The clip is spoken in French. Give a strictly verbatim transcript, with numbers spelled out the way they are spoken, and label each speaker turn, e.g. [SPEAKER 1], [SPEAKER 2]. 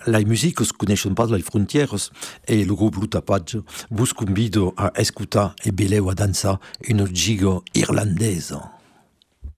[SPEAKER 1] la musique ne connaît pas les frontières et le groupe Lutapage vous convido a escutar e beleu a dansa une giga irlandaise.